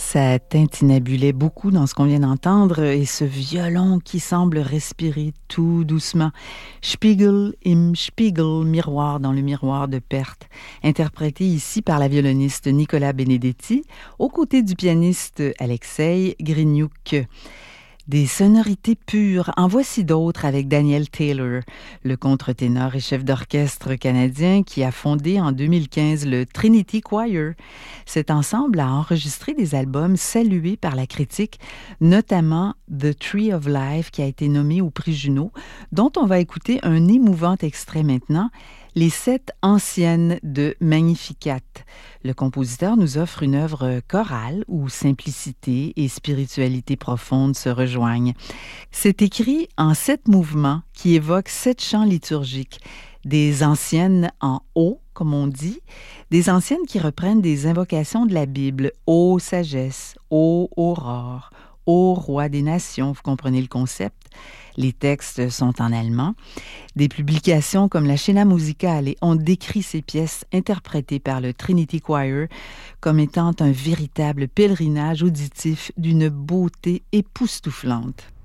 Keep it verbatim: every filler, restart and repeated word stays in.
Ça tintinabulait beaucoup dans ce qu'on vient d'entendre et ce violon qui semble respirer tout doucement. Spiegel im Spiegel, miroir dans le miroir de Pärt, interprété ici par la violoniste Nicola Benedetti, aux côtés du pianiste Alexei Grignouk. Des sonorités pures, en voici d'autres avec Daniel Taylor, le contre-ténor et chef d'orchestre canadien qui a fondé en deux mille quinze le Trinity Choir. Cet ensemble a enregistré des albums salués par la critique, notamment The Tree of Life qui a été nommé au prix Juno, dont on va écouter un émouvant extrait maintenant, Les Sept Anciennes de Magnificat. Le compositeur nous offre une œuvre chorale où simplicité et spiritualité profonde se rejoignent. C'est écrit en sept mouvements qui évoquent sept chants liturgiques, des anciennes en haut, comme on dit, des anciennes qui reprennent des invocations de la Bible, ô sagesse, ô aurore, ô roi des nations, vous comprenez le concept. Les textes sont en allemand. Des publications comme la Scena Musicale ont décrit ces pièces interprétées par le Trinity Choir comme étant un véritable pèlerinage auditif d'une beauté époustouflante.